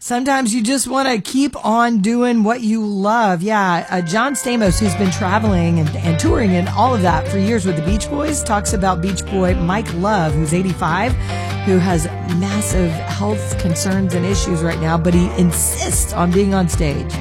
Sometimes you just want to keep on doing what you love. Yeah, John Stamos, who's been traveling and touring and all of that for years with the Beach Boys, talks about Beach Boy Mike Love, who's 85, who has massive health concerns and issues right now, but he insists on being on stage.